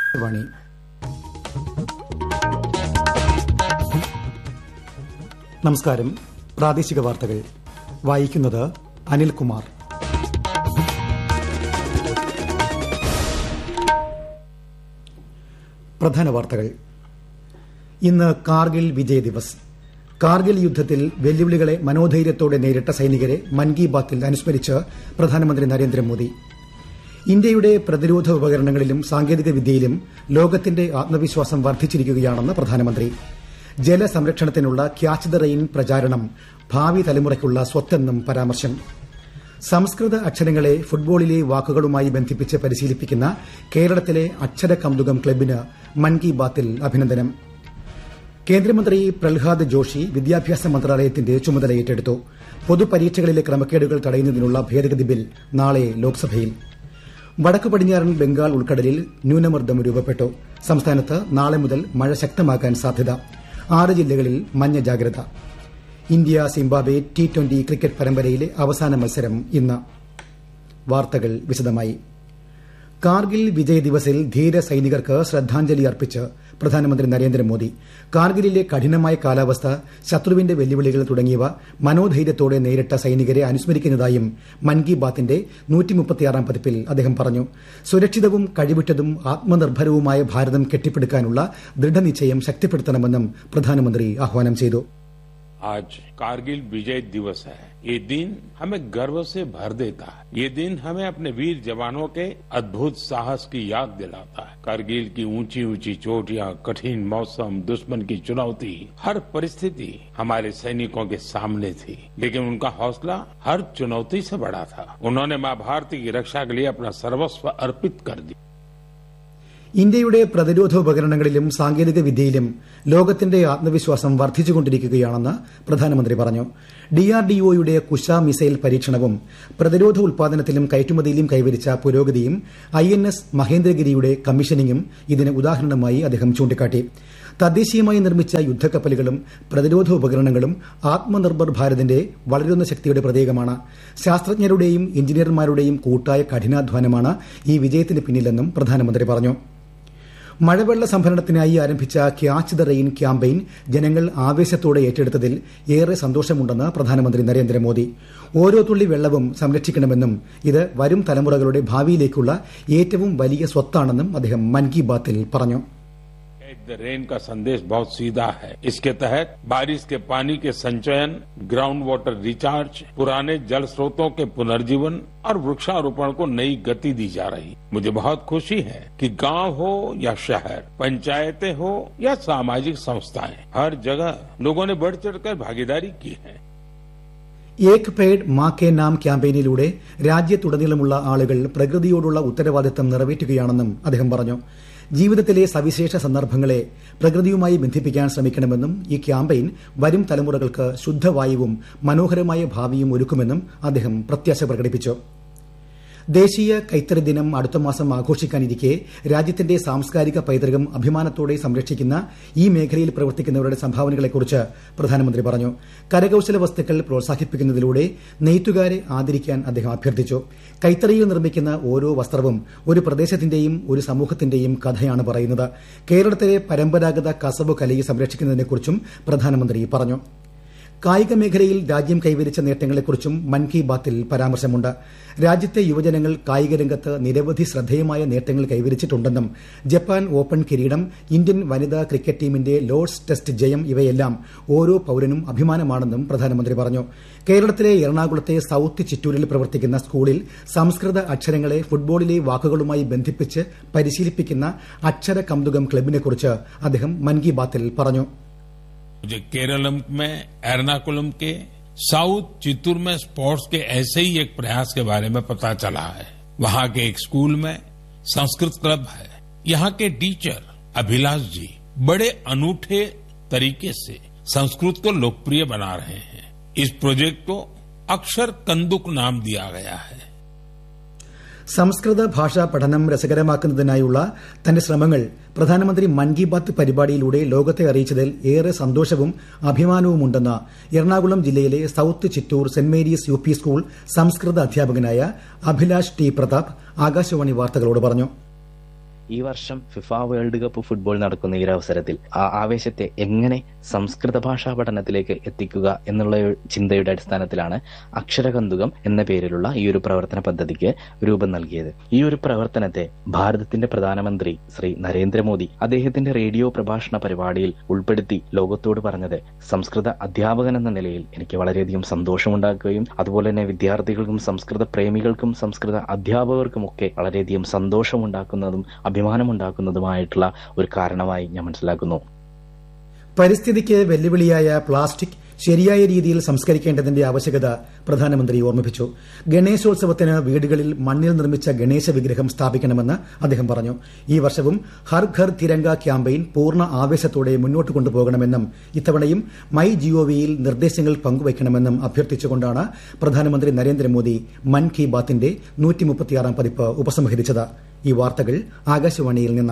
വാണി. നമസ്കാരം. പ്രാദേശിക വാർത്തകൾ വായിക്കുന്നത് അനിൽകുമാർ. പ്രധാന വാർത്തകൾ. ഇന്ന് കാർഗിൽ വിജയ് ദിവസ്. കാർഗിൽ യുദ്ധത്തിൽ വെല്ലുവിളികളെ മനോധൈര്യത്തോടെ നേരിട്ട സൈനികരെ മൻ കി ബാത്തിൽ അനുസ്മരിച്ച് പ്രധാനമന്ത്രി നരേന്ദ്രമോദി. ഇന്ത്യയുടെ പ്രതിരോധ ഉപകരണങ്ങളിലും സാങ്കേതിക വിദ്യയിലും ലോകത്തിന്റെ ആത്മവിശ്വാസം വർദ്ധിച്ചിരിക്കുകയാണെന്ന് പ്രധാനമന്ത്രി. ജലസംരക്ഷണത്തിനുള്ള ക്യാച്ച് ദ റെയിൻ പ്രചാരണം ഭാവി തലമുറയ്ക്കുള്ള സ്വത്തെന്നും പരാമർശം. സംസ്കൃത അക്ഷരങ്ങളെ ഫുട്ബോളിലെ വാക്കുകളുമായി ബന്ധിപ്പിച്ച് പരിശീലിപ്പിക്കുന്ന കേരളത്തിലെ അക്ഷര കൌതുകം ക്ലബിന് മൻ കി ബാത്തിൽ അഭിനന്ദനം. കേന്ദ്രമന്ത്രി പ്രഹ്ലാദ് ജോഷി വിദ്യാഭ്യാസ മന്ത്രാലയത്തിന്റെ ചുമതല ഏറ്റെടുത്തു. പൊതുപരീക്ഷകളിലെ ക്രമക്കേടുകൾ തടയുന്നതിനുള്ള ഭേദഗതി ബിൽ നാളെ ലോക്സഭയിൽ. വടക്കു പടിഞ്ഞാറൻ ബംഗാൾ ഉൾക്കടലിൽ ന്യൂനമർദ്ദം രൂപപ്പെട്ടു. സംസ്ഥാനത്ത് നാളെ മുതൽ മഴ ശക്തമാകാൻ സാധ്യത. 6 ജില്ലകളിൽ മഞ്ഞ ജാഗ്രത. ഇന്ത്യ സിംബാബ്വെ T20 ക്രിക്കറ്റ് പരമ്പരയിലെ അവസാന മത്സരം ഇന്ന്. വാർത്തകൾ വിശദമായി. കാർഗിൽ വിജയ് ദിവസിൽ ധീര സൈനികർക്ക് ശ്രദ്ധാഞ്ജലി അർപ്പിച്ച് പ്രധാനമന്ത്രി നരേന്ദ്രമോദി. കാർഗിലിലെ കഠിനമായ കാലാവസ്ഥ, ശത്രുവിന്റെ വെല്ലുവിളികൾ തുടങ്ങിയവ മനോധൈര്യത്തോടെ നേരിട്ട സൈനികരെ അനുസ്മരിക്കുന്നതായും മൻ കി ബാത്തിന്റെ 136ാം പതിപ്പിൽ അദ്ദേഹം പറഞ്ഞു. സുരക്ഷിതവും കഴിവുറ്റതും ആത്മനിർഭരവുമായ ഭാരതം കെട്ടിപ്പടുക്കാനുള്ള ദൃഢനിശ്ചയം ശക്തിപ്പെടുത്തണമെന്നും പ്രധാനമന്ത്രി ആഹ്വാനം ചെയ്തു. आज कारगिल विजय दिवस है. ये दिन हमें गर्व से भर देता है. ये दिन हमें अपने वीर जवानों के अद्भुत साहस की याद दिलाता है. कारगिल की ऊंची ऊंची चोटियां, कठिन मौसम, दुश्मन की चुनौती, हर परिस्थिति हमारे सैनिकों के सामने थी, लेकिन उनका हौसला हर चुनौती से बड़ा था. उन्होंने मां भारती की रक्षा के लिए अपना सर्वस्व अर्पित कर दिया. ഇന്ത്യയുടെ പ്രതിരോധ ഉപകരണങ്ങളിലും സാങ്കേതിക വിദ്യയിലും ലോകത്തിന്റെ ആത്മവിശ്വാസം വർദ്ധിച്ചുകൊണ്ടിരിക്കുകയാണെന്ന് പ്രധാനമന്ത്രി പറഞ്ഞു. DRDOയുടെ കുശ മിസൈൽ പരീക്ഷണവും പ്രതിരോധ ഉൽപാദനത്തിലും കയറ്റുമതിയിലും കൈവരിച്ച പുരോഗതിയും INS മഹേന്ദ്രഗിരിയുടെ കമ്മീഷനിങ്ങും ഇതിന് ഉദാഹരണമായി അദ്ദേഹം ചൂണ്ടിക്കാട്ടി. തദ്ദേശീയമായി നിർമ്മിച്ച യുദ്ധക്കപ്പലുകളും പ്രതിരോധ ഉപകരണങ്ങളും ആത്മനിർഭർ ഭാരതിന്റെ വളരുന്ന ശക്തിയുടെ പ്രതീകമാണ്. ശാസ്ത്രജ്ഞരുടെയും എഞ്ചിനീയർമാരുടെയും കൂട്ടായ കഠിനാധ്വാനമാണ് ഈ വിജയത്തിന് പിന്നിലെന്നും പ്രധാനമന്ത്രി പറഞ്ഞു. മഴവെള്ള സംഭരണത്തിനായി ആരംഭിച്ച ക്യാച്ച് ദ റെയിൻ ക്യാമ്പയിൻ ജനങ്ങൾ ആവേശത്തോടെ ഏറ്റെടുത്തതിൽ ഏറെ സന്തോഷമുണ്ടെന്ന് പ്രധാനമന്ത്രി നരേന്ദ്രമോദി. ഓരോ തുള്ളി വെള്ളവും സംരക്ഷിക്കണമെന്നും ഇത് വരും തലമുറകളുടെ ഭാവിയിലേക്കുള്ള ഏറ്റവും വലിയ സ്വത്താണെന്നും അദ്ദേഹം മൻ കി ബാത്തിൽ പറഞ്ഞു. द रेन का संदेश बहुत सीधा है. इसके तहत बारिश के पानी के संचयन, ग्राउंड वाटर रिचार्ज, पुराने जल स्रोतों के पुनर्जीवन और वृक्षारोपण को नई गति दी जा रही. मुझे बहुत खुशी है कि गांव हो या शहर, पंचायतें हो या सामाजिक संस्थाएं, हर जगह लोगों ने बढ़ चढ़कर भागीदारी की है. ഏക് പേഡ് മാ കെ നാം ക്യാമ്പയിനിലൂടെ രാജ്യത്തുടനീളമുള്ള ആളുകൾ പ്രകൃതിയോടുള്ള ഉത്തരവാദിത്തം നിറവേറ്റുകയാണെന്നും അദ്ദേഹം പറഞ്ഞു. ജീവിതത്തിലെ സവിശേഷ സന്ദർഭങ്ങളെ പ്രകൃതിയുമായി ബന്ധിപ്പിക്കാൻ ശ്രമിക്കണമെന്നും ഈ ക്യാമ്പയിൻ വരും തലമുറകൾക്ക് ശുദ്ധവായുവും മനോഹരമായ ഭാവിയും ഒരുക്കുമെന്നും അദ്ദേഹം പ്രത്യാശ പ്രകടിപ്പിച്ചു. ദേശീയ കൈത്തറി ദിനം അടുത്ത മാസം ആഘോഷിക്കാനിരിക്കെ രാജ്യത്തിന്റെ സാംസ്കാരിക പൈതൃകം അഭിമാനത്തോടെ സംരക്ഷിക്കുന്ന ഈ മേഖലയിൽ പ്രവർത്തിക്കുന്നവരുടെ സംഭാവനകളെക്കുറിച്ച് പ്രധാനമന്ത്രി പറഞ്ഞു. കരകൌശല വസ്തുക്കൾ പ്രോത്സാഹിപ്പിക്കുന്നതിലൂടെ നെയ്ത്തുകാരെ ആദരിക്കാൻ അദ്ദേഹം അഭ്യർത്ഥിച്ചു. കൈത്തറിയിൽ നിർമ്മിക്കുന്ന ഓരോ വസ്ത്രവും ഒരു പ്രദേശത്തിന്റെയും ഒരു സമൂഹത്തിന്റെയും കഥയാണ് പറയുന്നത്. കേരളത്തിലെ പരമ്പരാഗത കസബു കലയെ സംരക്ഷിക്കുന്നതിനെക്കുറിച്ചും പ്രധാനമന്ത്രി പറഞ്ഞു. കായിക മേഖലയിൽ രാജ്യം കൈവരിച്ച നേട്ടങ്ങളെക്കുറിച്ചും മൻ കി ബാത്തിൽ പരാമർശമുണ്ട്. രാജ്യത്തെ യുവജനങ്ങൾ കായിക രംഗത്ത് നിരവധി ശ്രദ്ധേയമായ നേട്ടങ്ങൾ കൈവരിച്ചിട്ടുണ്ടെന്നും ജപ്പാൻ ഓപ്പൺ കിരീടം, ഇന്ത്യൻ വനിതാ ക്രിക്കറ്റ് ടീമിന്റെ ലോർഡ്സ് ടെസ്റ്റ് ജയം ഇവയെല്ലാം ഓരോ പൌരനും അഭിമാനമാണെന്നും പ്രധാനമന്ത്രി പറഞ്ഞു. കേരളത്തിലെ എറണാകുളത്തെ സൌത്ത് ചിറ്റൂരിൽ പ്രവർത്തിക്കുന്ന സ്കൂളിൽ സംസ്കൃത അക്ഷരങ്ങളെ ഫുട്ബോളിലെ വാക്കുകളുമായി ബന്ധിപ്പിച്ച് പരിശീലിപ്പിക്കുന്ന അക്ഷര കൌതുകം ക്ലബിനെക്കുറിച്ച് അദ്ദേഹം മൻ കി ബാത്തിൽ പറഞ്ഞു. मुझे केरलम में एर्नाकुलम के साउथ चित्तूर में स्पोर्ट्स के ऐसे ही एक प्रयास के बारे में पता चला है. वहां के एक स्कूल में संस्कृत क्लब है. यहां के टीचर अभिलाष जी बड़े अनूठे तरीके से संस्कृत को लोकप्रिय बना रहे हैं. इस प्रोजेक्ट को अक्षर कंदुक नाम दिया गया है. സംസ്കൃത ഭാഷാ പഠനം രസകരമാക്കുന്നതിനായുള്ള തന്റെ ശ്രമങ്ങൾ പ്രധാനമന്ത്രി മൻ കി ബാത്ത് പരിപാടിയിലൂടെ ലോകത്തെ അറിയിച്ചതിൽ ഏറെ സന്തോഷവും അഭിമാനവുമുണ്ടെന്ന് എറണാകുളം ജില്ലയിലെ south Chittur saint Mary's UP school സംസ്കൃത അധ്യാപകനായ അഭിലാഷ് ടി പ്രതാപ് ആകാശവാണി വാർത്തകളോട് പറഞ്ഞു. ഈ വർഷം ഫിഫ വേൾഡ് കപ്പ് ഫുട്ബോൾ നടക്കുന്ന ഈ ഒരു അവസരത്തിൽ ആ ആവേശത്തെ എങ്ങനെ സംസ്കൃത ഭാഷാ പഠനത്തിലേക്ക് എത്തിക്കുക എന്നുള്ള ചിന്തയുടെ അടിസ്ഥാനത്തിലാണ് അക്ഷരകന്തുകം എന്ന പേരിലുള്ള ഈ ഒരു പ്രവർത്തന പദ്ധതിക്ക് രൂപം നൽകിയത്. ഈ ഒരു പ്രവർത്തനത്തെ ഭാരതത്തിന്റെ പ്രധാനമന്ത്രി ശ്രീ നരേന്ദ്രമോദി അദ്ദേഹത്തിന്റെ റേഡിയോ പ്രഭാഷണ പരിപാടിയിൽ ഉൾപ്പെടുത്തി ലോകത്തോട് പറഞ്ഞത് സംസ്കൃത അധ്യാപകൻ എന്ന നിലയിൽ എനിക്ക് വളരെയധികം സന്തോഷമുണ്ടാക്കുകയും അതുപോലെ തന്നെ വിദ്യാർത്ഥികൾക്കും സംസ്കൃത പ്രേമികൾക്കും സംസ്കൃത അധ്യാപകർക്കുമൊക്കെ വളരെയധികം സന്തോഷമുണ്ടാക്കുന്നതും അഭിമാനമുണ്ടാക്കുന്നതുമായിട്ടുള്ള ഒരു കാരണമായി ഞാൻ മനസ്സിലാക്കുന്നു. പരിസ്ഥിതിക്ക് വെല്ലുവിളിയായ പ്ലാസ്റ്റിക് ശരിയായ രീതിയിൽ സംസ്കരിക്കേണ്ടതിന്റെ ആവശ്യകത പ്രധാനമന്ത്രി ഓർമ്മിപ്പിച്ചു. ഗണേശോത്സവത്തിന് വീടുകളിൽ മണ്ണിൽ നിർമ്മിച്ച ഗണേശ വിഗ്രഹം സ്ഥാപിക്കണമെന്ന് അദ്ദേഹം പറഞ്ഞു. ഈ വർഷവും ഹർ ഘർ തിരങ്ക ക്യാമ്പയിൻ പൂർണ്ണ ആവേശത്തോടെ മുന്നോട്ട് കൊണ്ടുപോകണമെന്നും ഇത്തവണയും മൈ ജിഒവിയിൽ നിർദ്ദേശങ്ങൾ പങ്കുവയ്ക്കണമെന്നും അഭ്യർത്ഥിച്ചുകൊണ്ടാണ് പ്രധാനമന്ത്രി നരേന്ദ്രമോദി മൻ കി ബാത്തിന്റെ 136ാം പതിപ്പ് ഉപസംഹരിച്ചത്. ഈ വാർത്തകൾ ആകാശവാണിയിൽ നിന്ന്.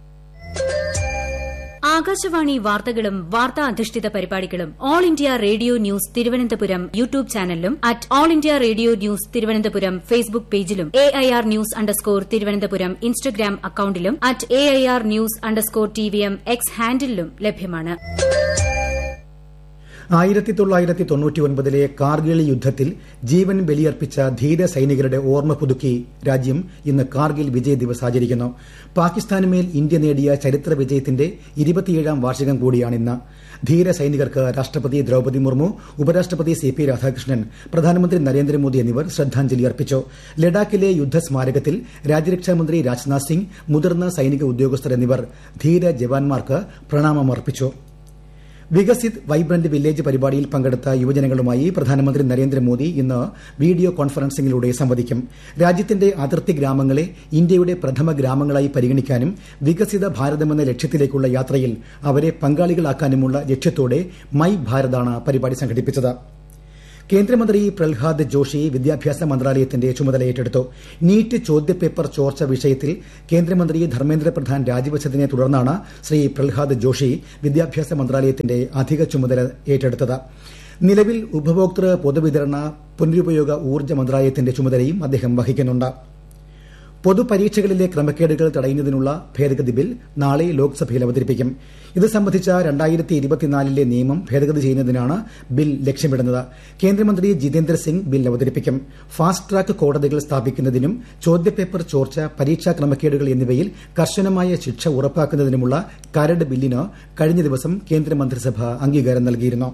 ആകാശവാണി വാർത്തകളും വാർത്താ അധിഷ്ഠിത പരിപാടികളും all India radio news Thiruvananthapuram YouTube ചാനലിലും at all India radio news Thiruvananthapuram Facebook പേജിലും AIR ന്യൂസ് _തിരുവനന്തപുരം ഇൻസ്റ്റഗ്രാം അക്കൌണ്ടിലും at AIR news _TVM X ഹാൻഡിലും ലഭ്യമാണ്. 1999 കാർഗിൽ യുദ്ധത്തിൽ ജീവൻ ബലിയർപ്പിച്ച ധീര സൈനികരുടെ ഓർമ്മ പുതുക്കി രാജ്യം ഇന്ന് കാർഗിൽ വിജയ് ദിവസ് ആചരിക്കുന്നു. പാകിസ്ഥാനുമേൽ ഇന്ത്യ നേടിയ ചരിത്ര വിജയത്തിന്റെ 27ാം വാർഷികം കൂടിയാണിന്ന്. ധീര സൈനികർക്ക് രാഷ്ട്രപതി ദ്രൌപദി മുർമു, ഉപരാഷ്ട്രപതി CP രാധാകൃഷ്ണൻ, പ്രധാനമന്ത്രി നരേന്ദ്രമോദി എന്നിവർ ശ്രദ്ധാഞ്ജലി അർപ്പിച്ചു. ലഡാക്കിലെ യുദ്ധസ്മാരകത്തിൽ രാജ്യരക്ഷാമന്ത്രി രാജ്നാഥ് സിംഗ്, മുതിർന്ന സൈനിക ഉദ്യോഗസ്ഥർ എന്നിവർ ധീര ജവാന്മാർക്ക് പ്രണാമമർപ്പിച്ചു. വികസിത് വൈബ്രന്റ് വില്ലേജ് പരിപാടിയിൽ പങ്കെടുത്ത യുവജനങ്ങളുമായി പ്രധാനമന്ത്രി നരേന്ദ്രമോദി ഇന്ന് വീഡിയോ കോൺഫറൻസിംഗിലൂടെ സംവദിക്കും. രാജ്യത്തിന്റെ അതിർത്തി ഗ്രാമങ്ങളെ ഇന്ത്യയുടെ പ്രഥമ ഗ്രാമങ്ങളായി പരിഗണിക്കാനും വികസിത ഭാരതമെന്ന ലക്ഷ്യത്തിലേക്കുള്ള യാത്രയിൽ അവരെ പങ്കാളികളാക്കാനുമുള്ള ലക്ഷ്യത്തോടെ മൈ ഭാരതാണ് പരിപാടി സംഘടിപ്പിച്ചത്. കേന്ദ്രമന്ത്രി പ്രഹ്ലാദ് ജോഷി വിദ്യാഭ്യാസ മന്ത്രാലയത്തിന്റെ ചുമതല ഏറ്റെടുത്തു. നീറ്റ് ചോദ്യപേപ്പർ ചോർച്ച വിഷയത്തിൽ കേന്ദ്രമന്ത്രി ധർമ്മേന്ദ്ര പ്രധാൻ രാജിവച്ചതിനെ തുടർന്നാണ് ശ്രീ പ്രഹ്ലാദ് ജോഷി വിദ്യാഭ്യാസ മന്ത്രാലയത്തിന്റെ അധിക ചുമതല ഏറ്റെടുത്തത്. നിലവിൽ ഉപഭോക്തൃ പൊതുവിതരണ പുനരുപയോഗ ഊർജ്ജ മന്ത്രാലയത്തിന്റെ ചുമതലയും അദ്ദേഹം വഹിക്കുന്നുണ്ട്. പൊതുപരീക്ഷകളിലെ ക്രമക്കേടുകൾ തടയുന്നതിനുള്ള ഭേദഗതി ബിൽ നാളെ ലോക്സഭയിൽ അവതരിപ്പിക്കും. ഇത് സംബന്ധിച്ച 2024 നിയമം ഭേദഗതി ചെയ്യുന്നതിനാണ് ബിൽ ലക്ഷ്യമിടുന്നത്. കേന്ദ്രമന്ത്രി ജിതേന്ദ്ര സിംഗ് ബിൽ അവതരിപ്പിക്കും. ഫാസ്റ്റ് ട്രാക്ക് കോടതികൾ സ്ഥാപിക്കുന്നതിനും ചോദ്യപേപ്പർ ചോർച്ച, പരീക്ഷാ ക്രമക്കേടുകൾ എന്നിവയിൽ കർശനമായ ശിക്ഷ ഉറപ്പാക്കുന്നതിനുമുള്ള കരട് ബില്ലിന് കഴിഞ്ഞ ദിവസം കേന്ദ്രമന്ത്രിസഭ അംഗീകാരം നൽകിയിരുന്നു.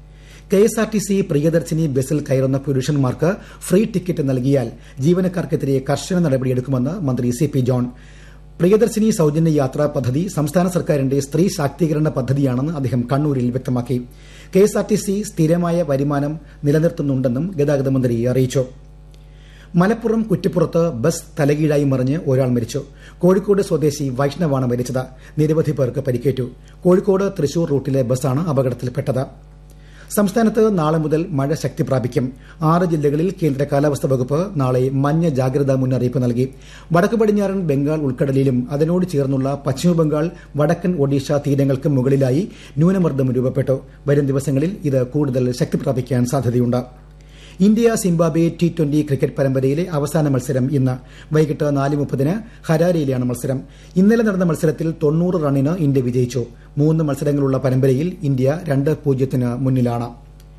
KSRTC പ്രിയദർശിനി ബസിൽ കയറുന്ന പുരുഷന്മാർക്ക് ഫ്രീ ടിക്കറ്റ് നൽകിയാൽ ജീവനക്കാർക്കെതിരെ കർശന നടപടിയെടുക്കുമെന്ന് മന്ത്രി CP ജോൺ. പ്രിയദർശിനി സൌജന്യ യാത്രാ പദ്ധതി സംസ്ഥാന സർക്കാരിന്റെ സ്ത്രീ ശാക്തീകരണ പദ്ധതിയാണെന്ന് അദ്ദേഹം കണ്ണൂരിൽ വ്യക്തമാക്കി. KSRTC സ്ഥിരമായ വരുമാനം നിലനിർത്തുന്നുണ്ടെന്നും ഗതാഗത മന്ത്രി അറിയിച്ചു. മലപ്പുറം കുറ്റിപ്പുറത്ത് ബസ് തലകീഴായി മറിഞ്ഞ് ഒരാൾ മരിച്ചു. കോഴിക്കോട് സ്വദേശി വൈഷ്ണവാണ് മരിച്ചത്. നിരവധി പേർക്ക് പരിക്കേറ്റു. കോഴിക്കോട് തൃശൂർ റൂട്ടിലെ ബസ്സാണ് അപകടത്തിൽപ്പെട്ടത്. സംസ്ഥാനത്ത് നാളെ മുതൽ മഴ ശക്തി പ്രാപിക്കും. 6 ജില്ലകളിൽ കേന്ദ്ര കാലാവസ്ഥാ വകുപ്പ് നാളെ മഞ്ഞ ജാഗ്രതാ മുന്നറിയിപ്പ് നൽകി. വടക്കു പടിഞ്ഞാറൻ ബംഗാൾ ഉൾക്കടലിലും അതിനോട് ചേർന്നുള്ള പശ്ചിമബംഗാൾ, വടക്കൻ ഒഡീഷ തീരങ്ങൾക്ക് മുകളിലായി ന്യൂനമർദ്ദം രൂപപ്പെട്ടു. വരും ദിവസങ്ങളിൽ ഇത് കൂടുതൽ ശക്തി പ്രാപിക്കാൻ സാധ്യതയുണ്ട്. ഇന്ത്യ സിംബാബ്വെ T20 ക്രിക്കറ്റ് പരമ്പരയിലെ അവസാന മത്സരം ഇന്ന് വൈകിട്ട് 4:30 ഹരാരെയിലാണ് മത്സരം. ഇന്നലെ നടന്ന മത്സരത്തിൽ 90 റണ്ണിന് ഇന്ത്യ വിജയിച്ചു. 3 മത്സരങ്ങളുള്ള പരമ്പരയിൽ ഇന്ത്യ 2-0 മുന്നിലാണ്.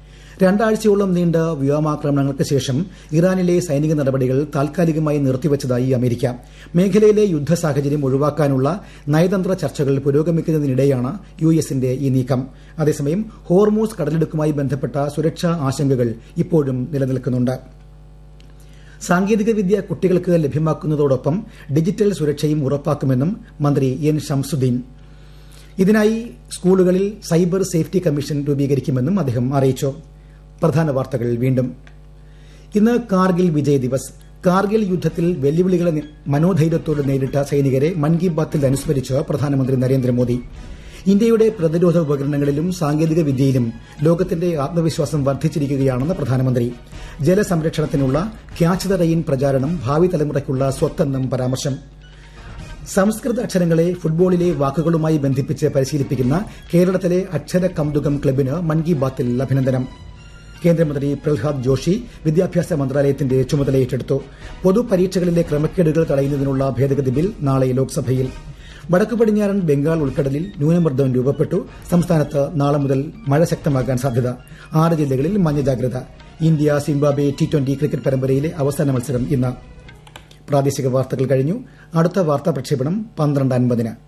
2 ആഴ്ചയോളം നീണ്ട വ്യോമാക്രമണങ്ങൾക്ക് ശേഷം ഇറാനിലെ സൈനിക നടപടികൾ താൽക്കാലികമായി നിർത്തിവച്ചതായി അമേരിക്ക. മേഖലയിലെ യുദ്ധ സാഹചര്യം ഒഴിവാക്കാനുള്ള നയതന്ത്ര ചർച്ചകൾ പുരോഗമിക്കുന്നതിനിടെയാണ് US-ന്റെ ഈ നീക്കം. അതേസമയം ഹോർമൂസ് കടലിടുക്കുമായി ബന്ധപ്പെട്ട സുരക്ഷാ ആശങ്കകൾ ഇപ്പോഴും നിലനിൽക്കുന്നുണ്ട്. സാങ്കേതികവിദ്യ കുട്ടികൾക്ക് ലഭ്യമാക്കുന്നതോടൊപ്പം ഡിജിറ്റൽ സുരക്ഷയും ഉറപ്പാക്കുമെന്നും മന്ത്രി N. ഷംസുദ്ദീൻ. ഇതിനായി സ്കൂളുകളിൽ സൈബർ സേഫ്റ്റി കമ്മീഷൻ രൂപീകരിക്കുമെന്നും അദ്ദേഹം അറിയിച്ചു. പ്രധാന വാർത്തകൾ വീണ്ടും. ഇന്ന് കാർഗിൽ വിജയ് ദിവസ്. കാർഗിൽ യുദ്ധത്തിൽ വെല്ലുവിളികളെ മനോധൈര്യത്തോടെ നേരിട്ട സൈനികരെ മൻ കി ബാത്തിൽ അനുസ്മരിച്ച് പ്രധാനമന്ത്രി നരേന്ദ്രമോദി. ഇന്ത്യയുടെ പ്രതിരോധ ഉപകരണങ്ങളിലും സാങ്കേതിക വിദ്യയിലും ലോകത്തിന്റെ ആത്മവിശ്വാസം വർദ്ധിച്ചിരിക്കുകയാണെന്ന് പ്രധാനമന്ത്രി. ജലസംരക്ഷണത്തിനുള്ള ക്യാച്ച് ദ റെയിൻ പ്രചാരണം ഭാവി തലമുറയ്ക്കുള്ള സ്വത്തെന്നും പരാമർശം. സംസ്കൃത അക്ഷരങ്ങളെ ഫുട്ബോളിലെ വാക്കുകളുമായി ബന്ധിപ്പിച്ച് പരിശീലിപ്പിക്കുന്ന കേരളത്തിലെ അക്ഷര കൌതുകം ക്ലബിന് മൻ കി ബാത്തിൽ അഭിനന്ദനം. കേന്ദ്രമന്ത്രി പ്രഹ്ലാദ് ജോഷി വിദ്യാഭ്യാസ മന്ത്രാലയത്തിന്റെ ചുമതല ഏറ്റെടുത്തു. പൊതുപരീക്ഷകളിലെ ക്രമക്കേടുകൾ തടയുന്നതിനുള്ള ഭേദഗതി ബിൽ നാളെ ലോക്സഭയിൽ. വടക്കു പടിഞ്ഞാറൻ ബംഗാൾ ഉൾക്കടലിൽ ന്യൂനമർദ്ദം രൂപപ്പെട്ടു. സംസ്ഥാനത്ത് നാളെ മുതൽ മഴ ശക്തമാകാൻ സാധ്യത. 6 ജില്ലകളിൽ മഞ്ഞ ജാഗ്രത. ഇന്ത്യ സിംബാബ്വെ T20 ക്രിക്കറ്റ് പരമ്പരയിലെ അവസാന മത്സരം ഇന്ന്. പ്രാദേശിക വാർത്തകൾ കഴിഞ്ഞു. അടുത്ത വാർത്താ പ്രക്ഷേപണം 12:50.